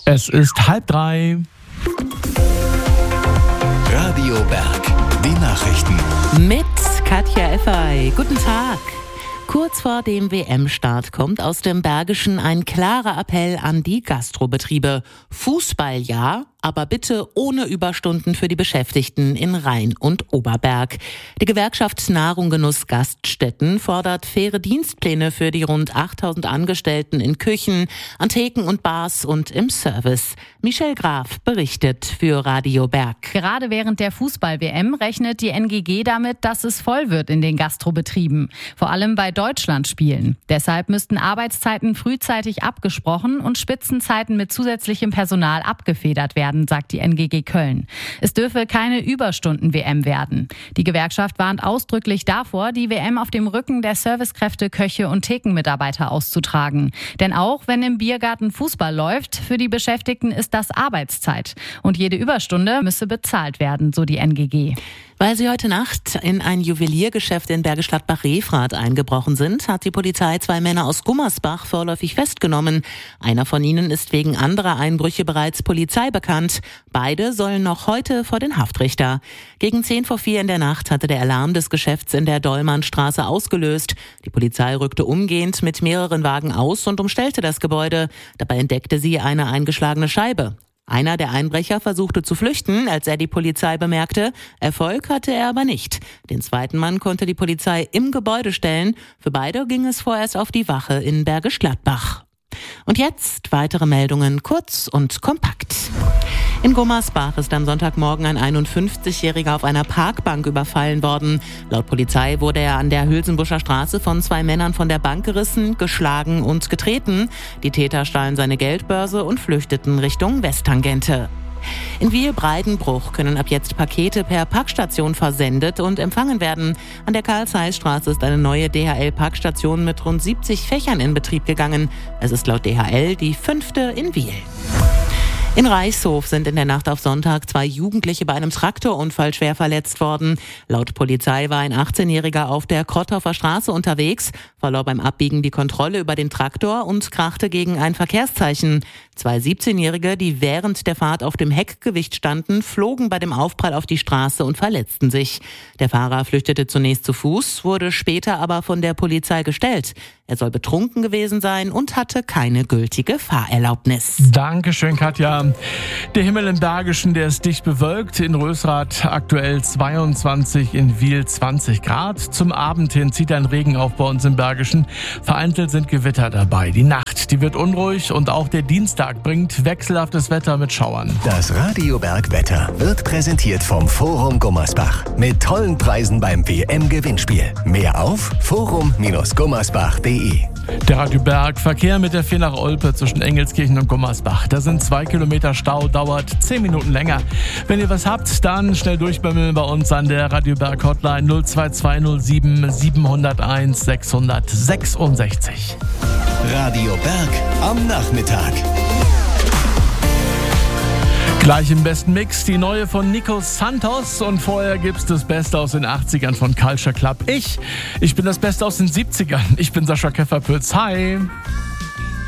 Es ist 2:30. Radio Berg, die Nachrichten. Mit Katja Effey. Guten Tag. Kurz vor dem WM-Start kommt aus dem Bergischen ein klarer Appell an die Gastrobetriebe. Fußball ja, aber bitte ohne Überstunden für die Beschäftigten in Rhein und Oberberg. Die Gewerkschaft Nahrung Genuss Gaststätten fordert faire Dienstpläne für die rund 8000 Angestellten in Küchen, an Theken und Bars und im Service. Michelle Graf berichtet für Radio Berg. Gerade während der Fußball-WM rechnet die NGG damit, dass es voll wird in den Gastrobetrieben. Vor allem bei Deutschlandspielen. Deshalb müssten Arbeitszeiten frühzeitig abgesprochen und Spitzenzeiten mit zusätzlichem Personal abgefedert werden, sagt die NGG Köln. Es dürfe keine Überstunden-WM werden. Die Gewerkschaft warnt ausdrücklich davor, die WM auf dem Rücken der Servicekräfte, Köche und Thekenmitarbeiter auszutragen. Denn auch wenn im Biergarten Fußball läuft, für die Beschäftigten ist das Arbeitszeit. Und jede Überstunde müsse bezahlt werden, so die NGG. Weil sie heute Nacht in ein Juweliergeschäft in Bergisch Gladbach-Rehfrath eingebrochen sind, hat die Polizei 2 Männer aus Gummersbach vorläufig festgenommen. Einer von ihnen ist wegen anderer Einbrüche bereits Polizei bekannt. Beide sollen noch heute vor den Haftrichter. Gegen 3:10 in der Nacht hatte der Alarm des Geschäfts in der Dollmannstraße ausgelöst. Die Polizei rückte umgehend mit mehreren Wagen aus und umstellte das Gebäude. Dabei entdeckte sie eine eingeschlagene Scheibe. Einer der Einbrecher versuchte zu flüchten, als er die Polizei bemerkte. Erfolg hatte er aber nicht. Den zweiten Mann konnte die Polizei im Gebäude stellen. Für beide ging es vorerst auf die Wache in Bergisch Gladbach. Und jetzt weitere Meldungen, kurz und kompakt. In Gummersbach ist am Sonntagmorgen ein 51-Jähriger auf einer Parkbank überfallen worden. Laut Polizei wurde er an der Hülsenbuscher Straße von 2 Männern von der Bank gerissen, geschlagen und getreten. Die Täter stahlen seine Geldbörse und flüchteten Richtung Westtangente. In Wiel-Breidenbruch können ab jetzt Pakete per Packstation versendet und empfangen werden. An der Karl-Zeiss-Straße ist eine neue DHL-Packstation mit rund 70 Fächern in Betrieb gegangen. Es ist laut DHL die 5. in Wiel. In Reichshof sind in der Nacht auf Sonntag 2 Jugendliche bei einem Traktorunfall schwer verletzt worden. Laut Polizei war ein 18-Jähriger auf der Krotthofer Straße unterwegs, verlor beim Abbiegen die Kontrolle über den Traktor und krachte gegen ein Verkehrszeichen. 2 17-Jährige, die während der Fahrt auf dem Heckgewicht standen, flogen bei dem Aufprall auf die Straße und verletzten sich. Der Fahrer flüchtete zunächst zu Fuß, wurde später aber von der Polizei gestellt. Er soll betrunken gewesen sein und hatte keine gültige Fahrerlaubnis. Dankeschön, Katja. Der Himmel im Bergischen, der ist dicht bewölkt. In Rösrath aktuell 22, in Wiel 20 Grad. Zum Abend hin zieht ein Regen auf bei uns im Bergischen. Vereinzelt sind Gewitter dabei. Die Nacht, die wird unruhig und auch der Dienstag bringt wechselhaftes Wetter mit Schauern. Das Radio Berg Wetter wird präsentiert vom Forum Gummersbach. Mit tollen Preisen beim WM-Gewinnspiel. Mehr auf forum-gummersbach.de. Der Radio Berg Verkehr mit der 4 nach Olpe zwischen Engelskirchen und Gummersbach. Da sind 2 Kilometer Stau, dauert 10 Minuten länger. Wenn ihr was habt, dann schnell durchbimmeln bei uns an der Radio Berg Hotline 02207 701 666. Radio Berg am Nachmittag. Gleich im besten Mix die neue von Nico Santos und vorher gibt's das Beste aus den 80ern von Culture Club. Ich bin das Beste aus den 70ern. Ich bin Sascha Käferpütz. Hi!